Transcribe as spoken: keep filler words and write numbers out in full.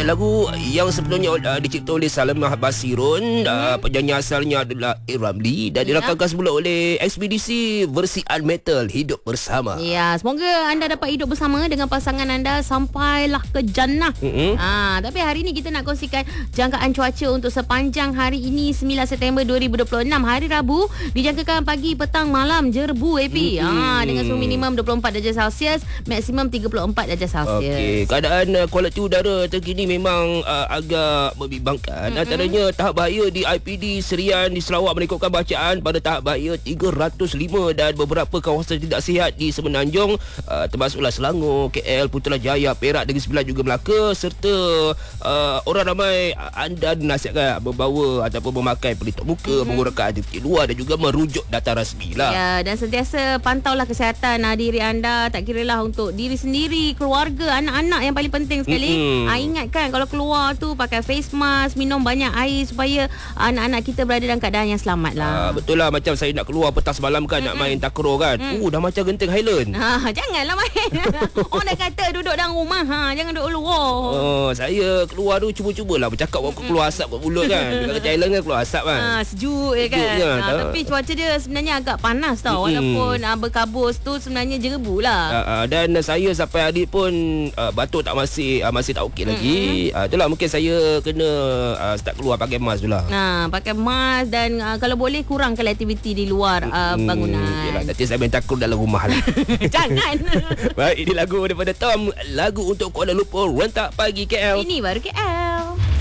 Dan lagu yang sebenarnya uh, dicipta oleh Salimah Basirun, hmm. uh, penyanyi asalnya adalah A. Ramli dan ya. dirakamkan semula oleh Ekspedisi versi Unmetal, Hidup Bersama. Ya, semoga anda dapat hidup bersama dengan pasangan anda sampailah ke jannah. Mm-hmm. Ha, tapi hari ni kita nak kongsikan jangkaan cuaca untuk sepanjang hari ini sembilan September dua ribu dua puluh enam, hari Rabu, dijangkakan pagi, petang, malam jerbu A P. Mm-hmm. Ha, dengan suhu minimum dua puluh empat darjah Celsius, maksimum tiga puluh empat darjah Celsius. Okey, keadaan uh, kualiti udara terkini memang uh, agak membimbangkan. Mm-hmm. Antaranya tahap bahaya di I P D Serian di Sarawak menekukkan bacaan pada tahap bahaya tiga ratus lima dan beberapa kawasan tidak sihat di Semenanjung, uh, termasuklah Selangor, K L, Putrajaya, Perak, Negeri Sembilan juga Melaka, serta uh, orang ramai anda dinasihatkan membawa ataupun memakai pelitup muka, mm-hmm. mengurangkan aktiviti luar dan juga merujuk data rasmi lah. Ya, dan sentiasa pantaulah kesihatan uh, diri anda, tak kiralah untuk diri sendiri, keluarga, anak-anak yang paling penting sekali. Mm-hmm. Uh, ingatkan kalau keluar tu pakai face mask, minum banyak air supaya anak-anak kita berada dalam keadaan yang selamat lah. Uh, betul lah, macam saya nak keluar petang semalam kan, mm-hmm. nak main takraw kan. Mm. Uh, dah macam Genting Highland. Ha, janganlah main. Orang dah kata duduk dalam rumah, ha, jangan duduk luar. Oh, saya keluar tu cuba-cubalah bercakap waktu mm-hmm. keluar asap kat mulut kan. Dekat Genting Highland kan keluar asap kan. Ha, sejuk je kan. Sejuknya, ha, tapi cuaca dia sebenarnya agak panas tau. Mm-hmm. Walaupun ha, berkabus tu sebenarnya jerebu lah. Uh, uh, dan saya sampai adik pun uh, batuk tak masih uh, masih tak okey lagi. Mm-hmm. Uh, itulah mungkin saya kena uh, start keluar pakai mask dulu lah. Ha, pakai mask dan uh, kalau boleh kurangkan aktiviti di luar uh, bangunan. Yalah, nanti saya main takraw dalam rumah lah. Jangan. Baik, ini lagu daripada Tom, lagu untuk Kuala Lumpur, rentak pagi K L. Ini baru K L.